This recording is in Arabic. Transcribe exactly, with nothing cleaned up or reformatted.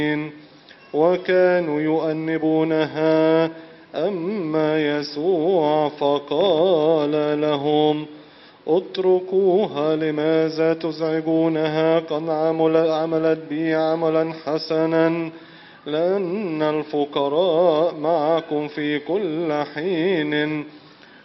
وكانوا يؤنبونها. أما يسوع فقال لهم: اتركوها، لماذا تزعجونها؟ قد عملت بي عملا حسنا، لأن الفقراء معكم في كل حين،